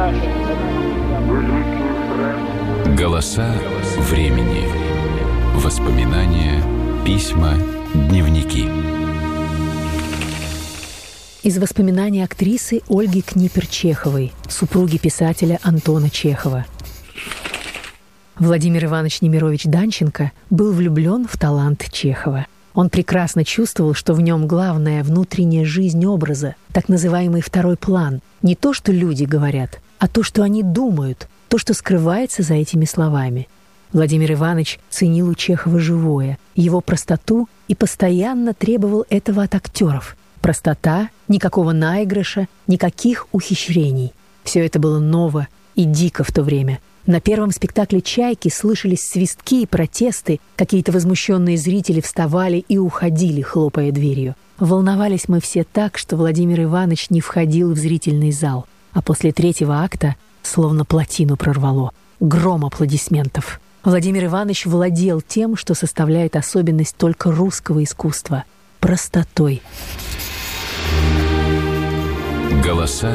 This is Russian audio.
Голоса времени. Воспоминания, письма, дневники. Из воспоминаний актрисы Ольги Книпер-Чеховой, супруги писателя Антона Чехова. Владимир Иванович Немирович Данченко был влюблен в талант Чехова. Он прекрасно чувствовал, что в нем главная внутренняя жизнь образа, так называемый второй план. Не то, что люди говорят, а то, что они думают, то, что скрывается за этими словами. Владимир Иванович ценил у Чехова живое, его простоту и постоянно требовал этого от актеров. Простота, никакого наигрыша, никаких ухищрений. Все это было ново и дико в то время. На первом спектакле «Чайки» слышались свистки и протесты, какие-то возмущенные зрители вставали и уходили, хлопая дверью. Волновались мы все так, что Владимир Иванович не входил в зрительный зал, а после третьего акта словно плотину прорвало. Гром аплодисментов. Владимир Иванович владел тем, что составляет особенность только русского искусства – простотой. Голоса